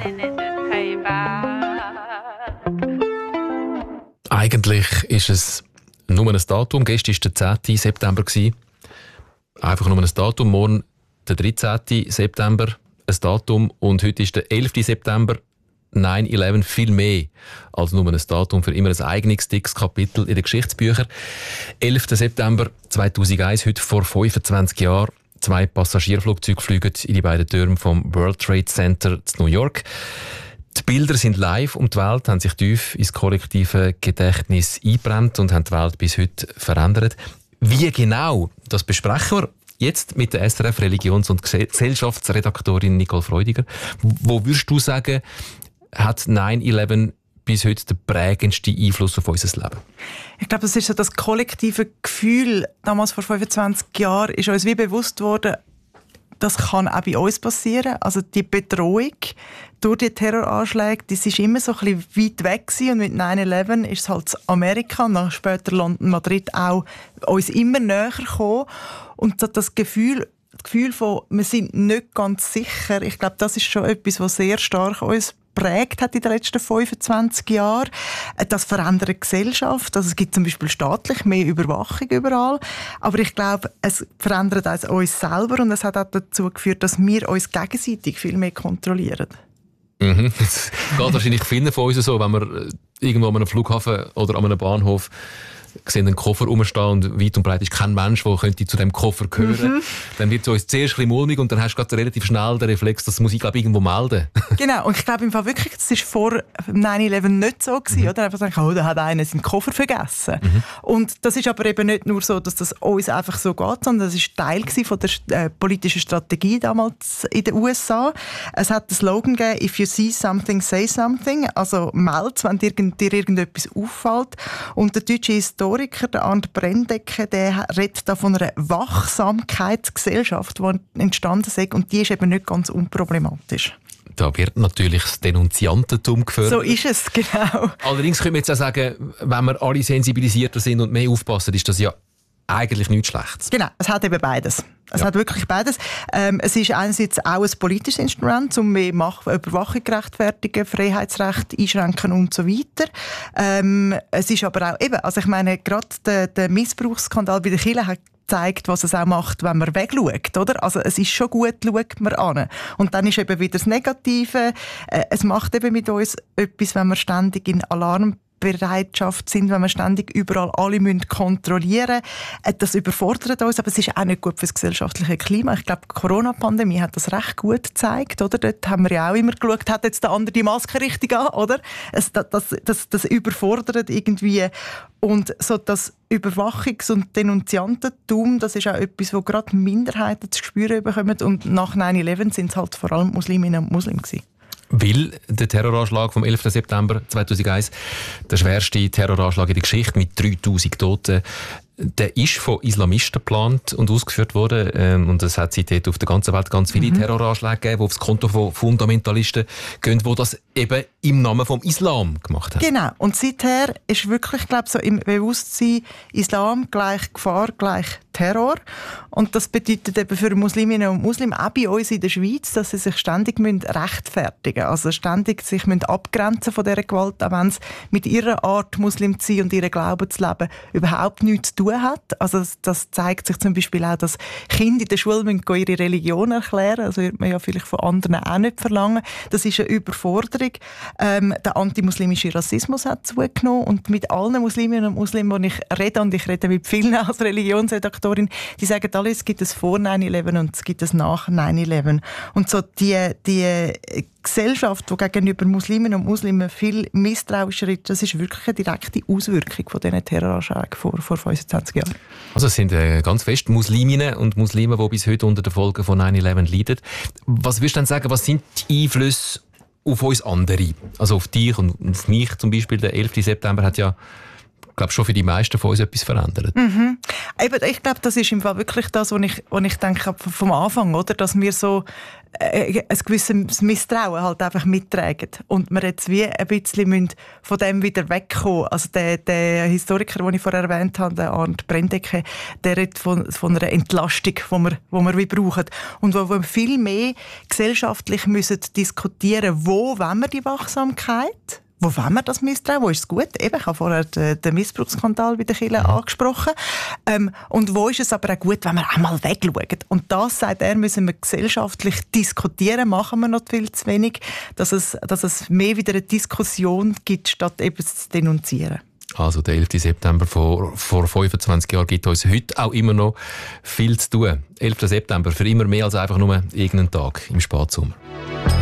Eigentlich ist es nur ein Datum. Gestern war der 10. September. Einfach nur ein Datum. Morgen der 13. September. Ein Datum. Und heute ist der 11. September. 9/11 viel mehr als nur ein Datum, für immer ein eigenes dickes Kapitel in den Geschichtsbüchern. 11. September 2001, heute vor 25 Jahren. 2 Passagierflugzeuge fliegen in die beiden Türme vom World Trade Center zu New York. Die Bilder sind live und die Welt haben sich tief ins kollektive Gedächtnis eingebrannt und haben die Welt bis heute verändert. Wie genau, das besprechen wir jetzt mit der SRF Religions- und Gesellschaftsredaktorin Nicole Freudiger. Wo würdest du sagen, hat 9/11 bis heute den prägendsten Einfluss auf unser Leben? Ich glaube, das ist so das kollektive Gefühl. Damals vor 25 Jahren ist uns wie bewusst worden, das kann auch bei uns passieren. Also die Bedrohung durch die Terroranschläge, das ist immer so ein bisschen weit weg gewesen. Und mit 9/11 ist es halt Amerika und dann später London, Madrid auch uns immer näher gekommen. Und so das Gefühl von, wir sind nicht ganz sicher, ich glaube, das ist schon etwas, was sehr stark uns prägt hat in den letzten 25 Jahren. Das verändert die Gesellschaft. Also es gibt zum Beispiel staatlich mehr Überwachung überall. Aber ich glaube, es verändert auch uns selber und es hat auch dazu geführt, dass wir uns gegenseitig viel mehr kontrollieren. Das geht wahrscheinlich vielen von uns so, wenn wir irgendwo an einem Flughafen oder an einem Bahnhof sehen einen Koffer rumstehen und weit und breit ist kein Mensch, der könnte zu dem Koffer gehören. Dann wird es uns zuerst ein bisschen mulmig und dann hast du gerade relativ schnell den Reflex, das muss ich glaube irgendwo melden. Genau, und ich glaube im Fall wirklich, das war vor 9/11 nicht so gewesen, oder? Einfach sagen, da hat einer seinen Koffer vergessen. Und das ist aber eben nicht nur so, dass das uns einfach so geht, sondern das ist Teil von der politischen Strategie damals in den USA. Es hat den Slogan gegeben, if you see something, say something. Also meld's, wenn dir irgendetwas auffällt. Und der deutsche Historiker, der Arndt Brendecke, der redet da von einer Wachsamkeitsgesellschaft, die entstanden ist, und die ist eben nicht ganz unproblematisch. Da wird natürlich das Denunziantentum gefördert. So ist es, genau. Allerdings können wir jetzt auch sagen, wenn wir alle sensibilisierter sind und mehr aufpassen, ist das ja eigentlich nichts Schlechtes. Genau, es hat eben beides. Es hat wirklich beides. Es ist einerseits auch ein politisches Instrument, um mehr Überwachung zu rechtfertigen, Freiheitsrechte einschränken und so weiter. Es ist aber auch eben, also ich meine, gerade der Missbrauchsskandal bei der Kirche hat zeigt, was es auch macht, wenn man wegschaut, oder? Also es ist schon gut, schaut man an. Und dann ist eben wieder das Negative. Es macht eben mit uns etwas, wenn wir ständig in Alarmbereitschaft sind, wenn wir ständig überall alle kontrollieren müssen. Das überfordert uns, aber es ist auch nicht gut für das gesellschaftliche Klima. Ich glaube, die Corona-Pandemie hat das recht gut gezeigt, oder? Dort haben wir ja auch immer geschaut, hat jetzt der andere die Maske richtig an, oder? Das überfordert irgendwie. Und so das Überwachungs- und Denunziantentum, das ist auch etwas, wo gerade Minderheiten zu spüren bekommen. Und nach 9/11 sind es halt vor allem Musliminnen und Muslime gewesen. Weil der Terroranschlag vom 11. September 2001, der schwerste Terroranschlag in der Geschichte mit 3000 Toten, der ist von Islamisten geplant und ausgeführt worden. Und es hat seitdem auf der ganzen Welt ganz viele Terroranschläge gegeben, die aufs Konto von Fundamentalisten gehen, die das eben im Namen vom Islam gemacht haben. Genau. Und seither ist wirklich, glaube ich, so im Bewusstsein, Islam gleich Gefahr, gleich Terror. Und das bedeutet eben für Musliminnen und Muslime, auch bei uns in der Schweiz, dass sie sich ständig rechtfertigen müssen. Also ständig sich abgrenzen von dieser Gewalt, auch wenn es mit ihrer Art, Muslim zu sein und ihrem Glauben zu leben, überhaupt nichts zu tun hat. Also das zeigt sich zum Beispiel auch, dass Kinder in der Schule ihre Religion erklären. Das würde man ja vielleicht von anderen auch nicht verlangen. Das ist eine Überforderung. Der antimuslimische Rassismus hat zugenommen und mit allen Musliminnen und Muslimen, die ich rede, und ich rede mit vielen als Religionsredaktorin, die sagen alle, es gibt es vor 9/11 und es gibt es nach 9/11. Und so die Gesellschaft, die gegenüber Musliminnen und Muslimen viel misstrauischer ist, das ist wirklich eine direkte Auswirkung von diesen Terroranschlägen vor 25 Jahren. Also es sind ganz fest Musliminnen und Muslime, die bis heute unter den Folgen von 9/11 leiden. Was würdest du denn sagen, was sind die Einflüsse auf uns andere? Also auf dich und auf mich zum Beispiel. Der 11. September hat ja glaube schon für die meisten von uns etwas verändert. Mhm. Eben, ich glaube, das ist im Fall wirklich das, was ich denke vom Anfang, oder? Dass wir so ein gewisses Misstrauen halt einfach mittragen und wir jetzt wie ein bisschen von dem wieder wegkommen. Also der Historiker, den ich vorher erwähnt habe, der Arndt Brendecke, der redet von einer Entlastung, die wir wie brauchen und wo wir viel mehr gesellschaftlich müssen diskutieren, wo wollen wir die Wachsamkeit? Wo wollen wir das Misstrauen? Wo ist es gut? Eben, ich habe vorher den Missbrauchsskandal bei den Kirchen angesprochen. Und wo ist es aber auch gut, wenn wir einmal wegschauen? Und das, sagt er, müssen wir gesellschaftlich diskutieren, machen wir noch viel zu wenig, dass es mehr wieder eine Diskussion gibt, statt eben zu denunzieren. Also der 11. September vor 25 Jahren gibt uns heute auch immer noch viel zu tun. 11. September für immer mehr als einfach nur irgendeinen Tag im Spatsommer.